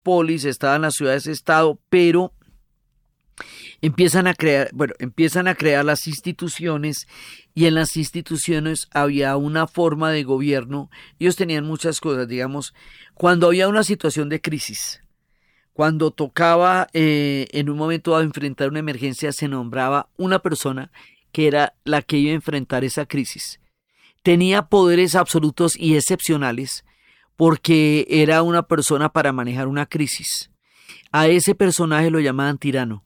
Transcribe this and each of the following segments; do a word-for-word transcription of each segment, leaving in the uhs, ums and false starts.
polis, estaban las ciudades-estado, pero empiezan a crear, bueno, empiezan a crear las instituciones, y en las instituciones había una forma de gobierno. Ellos tenían muchas cosas, digamos, cuando había una situación de crisis, cuando tocaba eh, en un momento dado enfrentar una emergencia, se nombraba una persona que era la que iba a enfrentar esa crisis. Tenía poderes absolutos y excepcionales porque era una persona para manejar una crisis. A ese personaje lo llamaban tirano.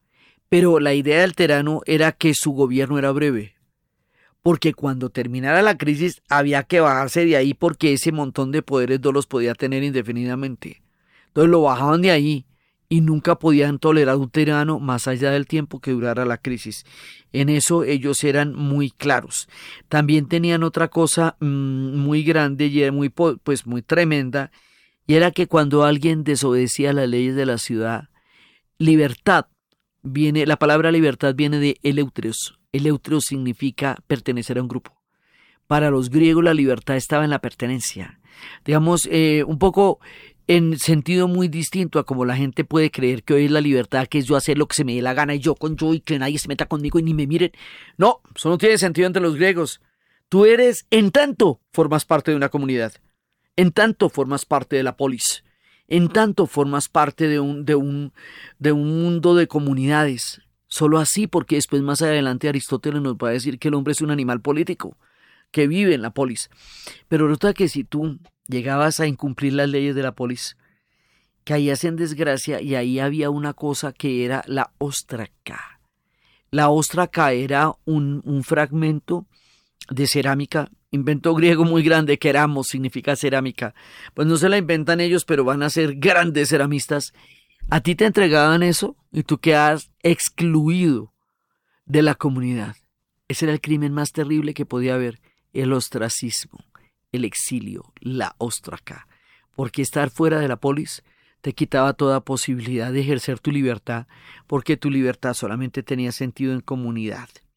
Pero la idea del tirano era que su gobierno era breve, porque cuando terminara la crisis había que bajarse de ahí, porque ese montón de poderes no los podía tener indefinidamente. Entonces lo bajaban de ahí y nunca podían tolerar un tirano más allá del tiempo que durara la crisis. En eso ellos eran muy claros. También tenían otra cosa mmm, muy grande y muy, pues, muy tremenda, y era que cuando alguien desobedecía las leyes de la ciudad, libertad, viene, la palabra libertad viene de eleutros. Eleutros significa pertenecer a un grupo. Para los griegos la libertad estaba en la pertenencia. Digamos, eh, un poco en sentido muy distinto a como la gente puede creer que hoy es la libertad, que es yo hacer lo que se me dé la gana y yo con yo y que nadie se meta conmigo y ni me miren. No, eso no tiene sentido entre los griegos. Tú eres, en tanto formas parte de una comunidad, en tanto formas parte de la polis, en tanto formas parte de un, de un, de un mundo de comunidades. Solo así, porque después más adelante Aristóteles nos va a decir que el hombre es un animal político que vive en la polis. Pero resulta que si tú llegabas a incumplir las leyes de la polis, caías en desgracia, y ahí había una cosa que era la óstraca. La óstraca era un, un fragmento de cerámica, invento griego muy grande, que éramos, significa cerámica. Pues no se la inventan ellos, pero van a ser grandes ceramistas. A ti te entregaban eso y tú quedas excluido de la comunidad. Ese era el crimen más terrible que podía haber, el ostracismo, el exilio, la óstraca. Porque estar fuera de la polis te quitaba toda posibilidad de ejercer tu libertad, porque tu libertad solamente tenía sentido en comunidad.